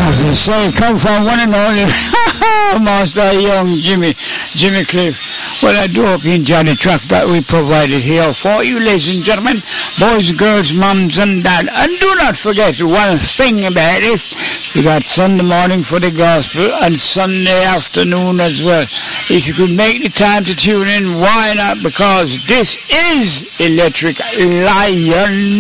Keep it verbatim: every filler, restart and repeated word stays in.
As I say, come from one and only Master Young Jimmy, Jimmy Cliff. Well, I do hope you enjoy the track that we provided here for you, ladies and gentlemen, boys, girls, mums and dad. And do not forget one thing about it. We got Sunday morning for the gospel and Sunday afternoon as well. If you could make the time to tune in, why not? Because this is Electric Lion.